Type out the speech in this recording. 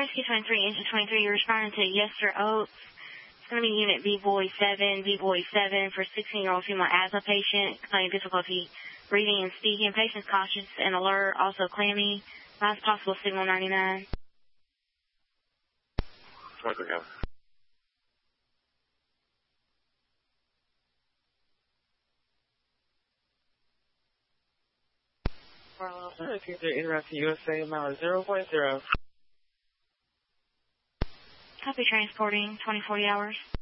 Rescue 23, Engine 23, you're responding to Yester Oaks. It's going to be Unit B-Boy 7 for 16-year-old female asthma patient, complaining difficulty breathing and speaking. Patient's cautious and alert, also clammy. Last possible signal 99. 23, go. Interactive USA, amount 0.0. Copy, transporting 2040 hours.